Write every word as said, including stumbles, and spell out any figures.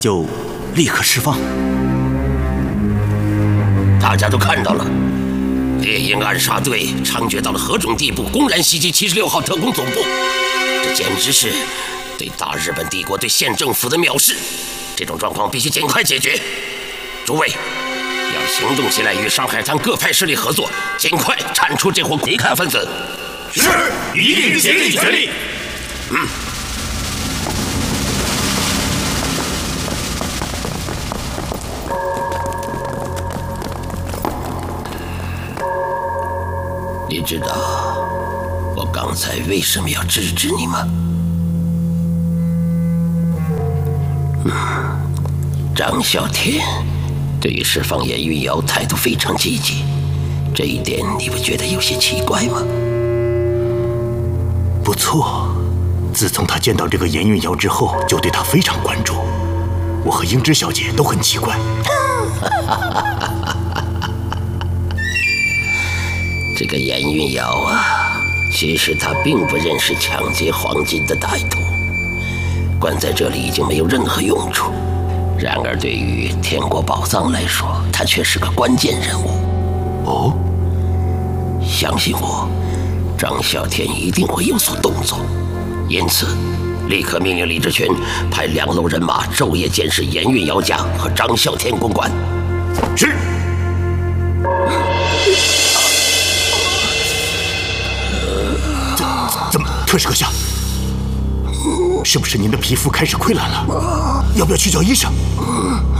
就立刻释放。 大家都看到了，猎鹰暗杀队猖獗到了何种地步，公然袭击七十六号特工总部，这简直是对大日本帝国对县政府的藐视。这种状况必须尽快解决。诸位，要行动起来，与上海滩各派势力合作，尽快铲除这伙违抗分子。 是，一定竭尽全力。 嗯。你知道我刚才为什么要制止你吗？嗯，张啸天对于释放严运瑶态度非常积极，这一点你不觉得有些奇怪吗？ 不错，自从他见到这个严运瑶之后，就对他非常关注。我和英芝小姐都很奇怪。 这个严运瑶啊，其实他并不认识抢劫黄金的歹徒，关在这里已经没有任何用处。然而对于天国宝藏来说，他却是个关键人物。 哦， 相信我，张啸天一定会有所动作，因此立刻命令李志群派两路人马昼夜监视严运瑶家和张啸天公馆。 是。 怎么，特使阁下，是不是您的皮肤开始溃烂了？要不要去叫医生？